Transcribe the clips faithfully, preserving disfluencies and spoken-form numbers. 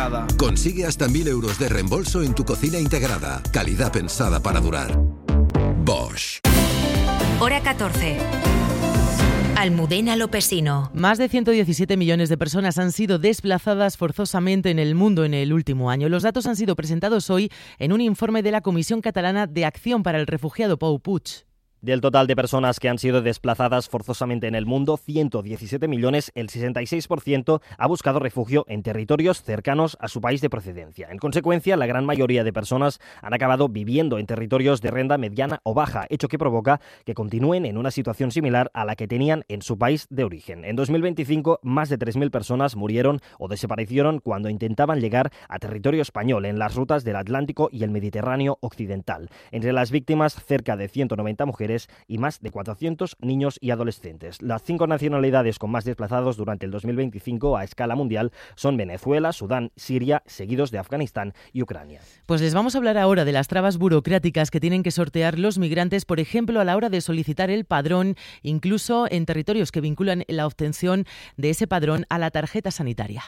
integrada. Consigue hasta mil euros de reembolso en tu cocina integrada. Calidad pensada para durar. Bosch. Hora catorce. Almudena Lopesino. Más de ciento diecisiete millones de personas han sido desplazadas forzosamente en el mundo en el último año. Los datos han sido presentados hoy en un informe de la Comisión Catalana de Acción para el Refugiado, Pau Puig. Del total de personas que han sido desplazadas forzosamente en el mundo, ciento diecisiete millones, el sesenta y seis por ciento ha buscado refugio en territorios cercanos a su país de procedencia. En consecuencia, la gran mayoría de personas han acabado viviendo en territorios de renta mediana o baja, hecho que provoca que continúen en una situación similar a la que tenían en su país de origen. En dos mil veinticinco, más de tres mil personas murieron o desaparecieron cuando intentaban llegar a territorio español en las rutas del Atlántico y el Mediterráneo occidental. Entre las víctimas, cerca de ciento noventa mujeres y más de cuatrocientos niños y adolescentes. Las cinco nacionalidades con más desplazados durante el dos mil veinticinco a escala mundial son Venezuela, Sudán, Siria, seguidos de Afganistán y Ucrania. Pues les vamos a hablar ahora de las trabas burocráticas que tienen que sortear los migrantes, por ejemplo, a la hora de solicitar el padrón, incluso en territorios que vinculan la obtención de ese padrón a la tarjeta sanitaria.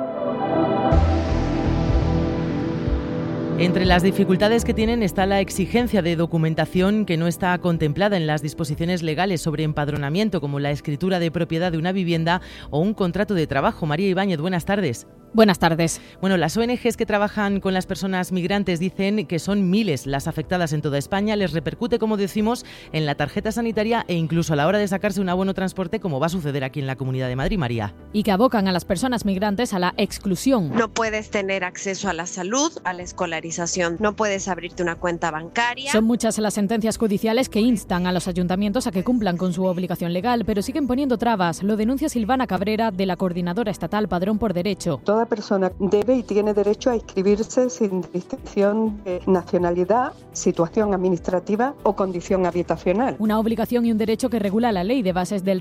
Entre las dificultades que tienen está la exigencia de documentación que no está contemplada en las disposiciones legales sobre empadronamiento, como la escritura de propiedad de una vivienda o un contrato de trabajo. María Ibáñez, buenas tardes. Buenas tardes. Bueno, las O N Ges que trabajan con las personas migrantes dicen que son miles las afectadas en toda España. Les repercute, como decimos, en la tarjeta sanitaria e incluso a la hora de sacarse un abono transporte, como va a suceder aquí en la Comunidad de Madrid, María. Y que abocan a las personas migrantes a la exclusión. No puedes tener acceso a la salud, a la escolarización, no puedes abrirte una cuenta bancaria. Son muchas las sentencias judiciales que instan a los ayuntamientos a que cumplan con su obligación legal, pero siguen poniendo trabas. Lo denuncia Silvana Cabrera, de la Coordinadora Estatal Padrón por Derecho. Toda persona debe y tiene derecho a inscribirse sin distinción de nacionalidad, situación administrativa o condición habitacional. Una obligación y un derecho que regula la Ley de Bases del